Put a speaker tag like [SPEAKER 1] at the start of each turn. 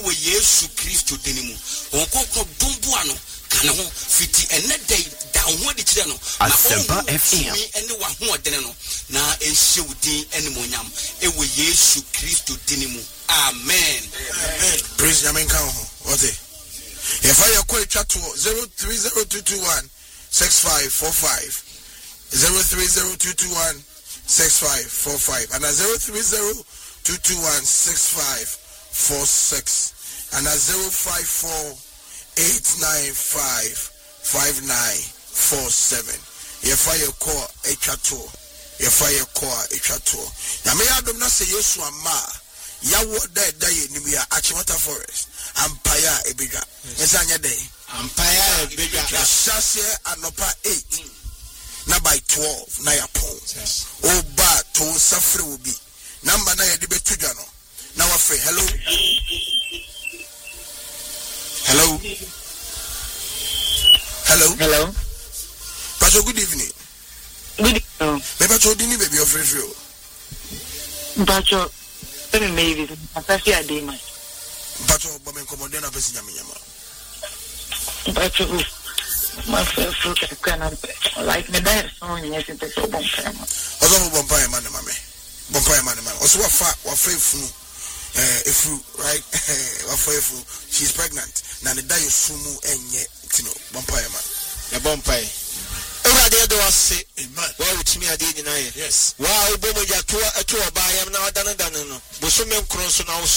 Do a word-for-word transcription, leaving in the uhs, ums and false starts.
[SPEAKER 1] ewe Yesu Kristo denimu onkokro domboa no kana ho fiti ene day da ho de kire no
[SPEAKER 2] Asempa F M
[SPEAKER 1] ene wa ho odene no na enhyewudin ene monyam ewe Yesu Kristo denimu amen.
[SPEAKER 3] Amen. Praise Yamen kan ho what if I call chat to zero three zero two two one six five four five zero three zero two two one six five four five and a zero three zero two two one six five four six and a zero five four eight nine five five nine four seven. If I call a chat to if I call a chat to Yame Adam na say Yesu ama yawo da da ye nimia Achimota Forest Ampaya Ebega Ensanya day
[SPEAKER 1] Ampaya Ebega
[SPEAKER 3] Shashe anopa eight na by twelve na yapon oba to safre will be number na yede betuja no na wafe. Hello hello hello
[SPEAKER 4] hello
[SPEAKER 3] Pacho, good evening.
[SPEAKER 4] Good evening.
[SPEAKER 3] Me Pacho dini baby of free free.
[SPEAKER 4] Pacho, let me maybe Pacho a day man.
[SPEAKER 3] Pacho, but me command na pesi nyama nyama.
[SPEAKER 4] Pacho, my first fruit can like me there so yes it is so bon time.
[SPEAKER 3] Ozo bon pay man mama. Bon pay man man. Oso wa fa wa fa funu eh efru right wa fa efru she's pregnant. Na ne da yosumu enye tino bon pay man.
[SPEAKER 1] Ya bon pay. Ewade do wase amen. Wa wutimi ade nyina ye. Yes. Wa obomo ja to to oba yam na odana dana no. Boso me nkron so na